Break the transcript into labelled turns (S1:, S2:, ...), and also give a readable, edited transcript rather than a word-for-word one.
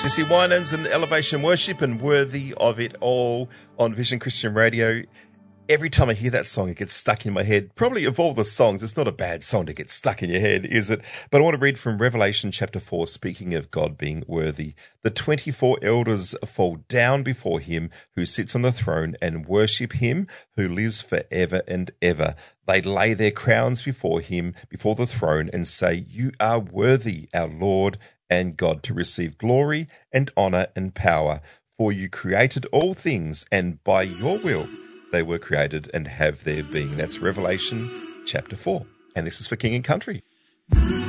S1: Jesse Winans and Elevation Worship and Worthy of It All on Vision Christian Radio. Every time I hear that song, it gets stuck in my head. Probably of all the songs, it's not a bad song to get stuck in your head, is it? But I want to read from Revelation chapter 4, speaking of God being worthy. The 24 elders fall down before him who sits on the throne and worship him who lives forever and ever. They lay their crowns before him, before the throne, and say, "You are worthy, our Lord and God, to receive glory and honor and power. For you created all things, and by your will they were created and have their being." That's Revelation chapter 4. And this is for King and Country.